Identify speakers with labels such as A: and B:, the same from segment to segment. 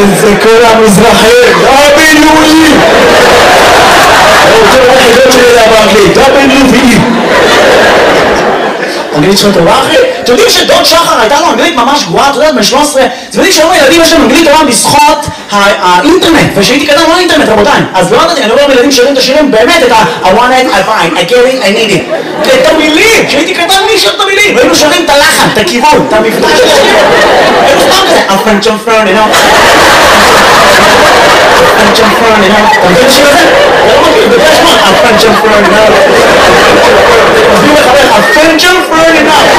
A: זה כל המזרחים, W-E. זה היחידות שלי לדבר אנגלית, W-E. אנגלית שלך טובה אחי? אתם יודעים שדוד שחר הייתה לו אנגלית ממש גרועה, אתה יודע, בן 13, אתם יודעים שהיום הילדים יש להם אנגלית טובה בזכות האינטרנט, ושהייתי קטן לא אינטרנט רבותיי, אז לא יודעתי, אני אומר לילדים שרים את השירים באמת את I want it, I find, I get it, I need it, את המילים, שהייתי קטן מי שר את המילים, והיינו שרים את הלחן, את הכיוון, את המבטא של השירים, היינו סתם כזה, I'm French, I'm French, you know, I'm French, I'm French, you know, אתה מבין את השיר הזה? זה לא מכיר, בגלל שמות, I'm French, I'm French, you know, מסביר לחבר, I'm French, I'm French, you know,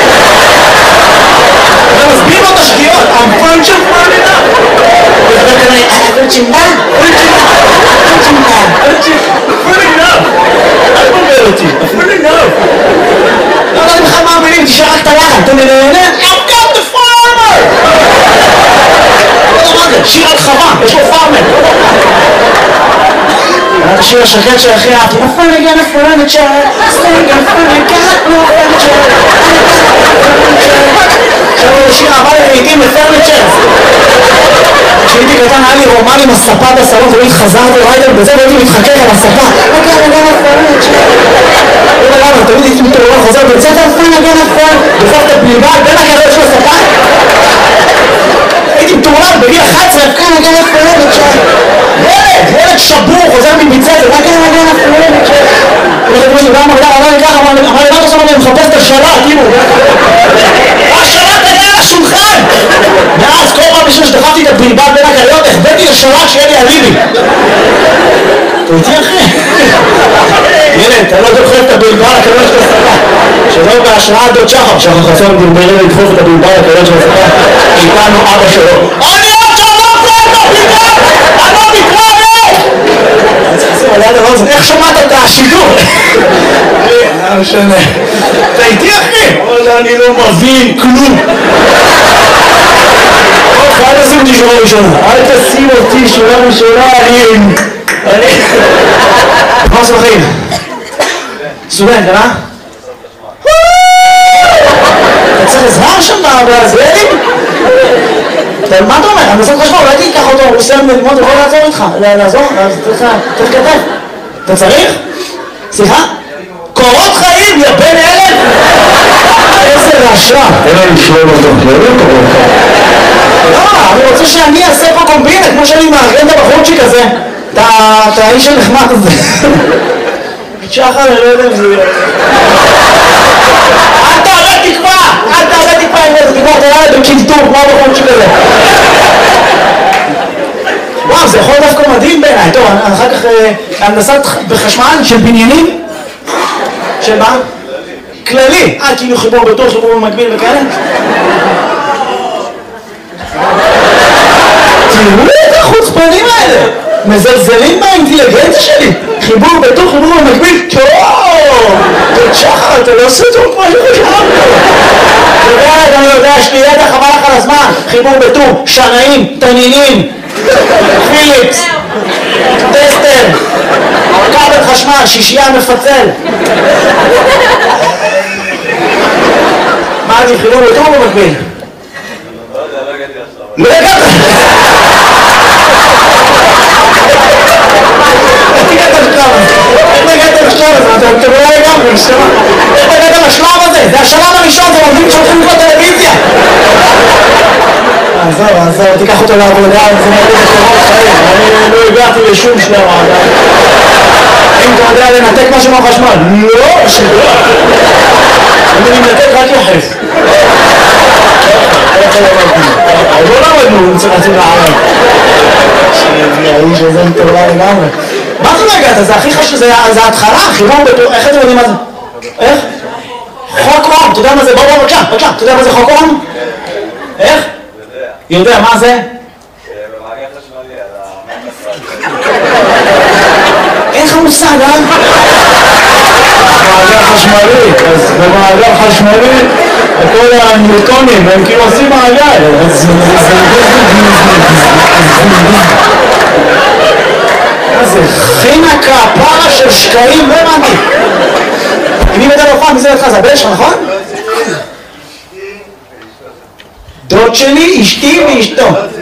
A: אתה מסביר לו את השגיאות, I'm French, I'm French, you know, וחבר כנראה, French, you know, French, you know, French, you know, French, you know, אל תבלבל אותי, French, you know, לא יודע לך מה המילים, תשאר רק את הלחן, אתה נהנה, I've got the farmer! שיר על חווה, יש לו פארמר. השיר השקט שהכי אהבתי, A furniture, a furniture, staying a furniture, no furniture. עכשיו שיר אהבה לעיתים לפרניצ'ר. כשהייתי קטן היה לי רומן עם הספה בסלון, תמיד חזרתי ריידר בזה והייתי מתחכך על הספה. תמיד הייתי מתעורר חוזר בית ספר, בסוף את הבליבה בין הקרב של הספה. הייתי מתעורר בגיל 11, ילד שבור חוזר מבית ספר, אמר לי מה אתה שם אני מחפש את השלט, השלט היה על השולחן. מאז כל פעם בשביל שדחפתי את הבלבל בין הקריות החבאתי לשלט שיהיה לי אליבי. אתה איתי אחי? ילד, אתה לא דוחף את הבלבל הקריות של הספה, שלא בהשראה דוד שחר חסון בלבלים לדחוף את הבלבל הקריות של הספה, איתנו אבא שלו אני עוד שלום פה את הבלבל, אני לא מתראה. איך שמעת את השידור? לא משנה. אתה איתי אחי? אני לא מבין כלום. אל תשים אותי שורה ראשונה. אל תשים אותי שורה ראשונה. מה עושה בחיים? סטודנט, אה? אתה צריך עזרה שם בעזריאלים? מה אתה אומר? אני עושה חשמל, אולי תיקח אותו, הוא עושה ללמוד, הוא יכול לעזור איתך. לעזור? צריך כתב. אתה צריך? סליחה? קורות חיים, יא בן אלף! איזה רעשה! אין לי לשלול אותו, לא קורות חיים. לא, אני רוצה שאני אעשה פה קומבינה, כמו שאני מארגן את הבחורצ'יק הזה. את האיש הנחמד הזה. שחר, אני לא יודע אם זה יהיה. אל תאבד תקווה! אל תאבד תקווה אם זה תקווה, אתה יודע בקלטור, כמו הבחורצ'יק הזה. וואו, זה יכול דווקא מדהים בעיניי. טוב, אחר כך הנדסת בחשמל של בניינים? של מה? כללי. כאילו חיבור בתור, חיבור במקביל וכאלה? תראו את החוצפנים האלה! מזלזלים באינטליגנציה שלי! חיבור בתור, חיבור במקביל? טוב! דוד שחר, אתה לא עושה טוב כמו שחשבנו! אני יודע, יש לי ידע חבל לך על הזמן! חיבור בתור, שנאים, תנינים, פיליפס, טסטר, כבל חשמל, שישייה מפצל. מה אני חיבור בתור במקביל? לא הגעת! איך הגעת לשלב הזה? אתם לא הגעתם לשלב הזה. איך הגעת לשלב הזה? זה השלב הראשון, זה עובדים שהולכים לראות טלוויזיה. עזוב, תיקח אותו לעבודה, זה מראה בקורות חיים. אני לא הגעתי לשום שלב עדיין. אם אתה יודע לנתק משהו מהחשמל? לא, שלא. אני מנתק רק יחס. לא למדנו, רצינו לערב. האיש הזה מטורלל לגמרי. מה זה לא הגעת? זה הכי חשוב, זה ההתחלה, חיבור בתור, איך אתם יודעים מה זה? איך? חוק אום, אתה יודע מה זה? בוא, בבקשה, אתה יודע מה זה חוק אום? איך? יודע, מה זה?
B: במעגל חשמלי,
A: אין לך מושג, אה? מעגל חשמלי, אז במעגל חשמלי כל הניוטונים הם כאילו עושים מעגל. מה זה? חינקה, פרה של שקעים, לא הבנתי. אני מדבר פעם, מי זה לך? זה הבן שלך, נכון? דוד שלי, אשתי ואשתו.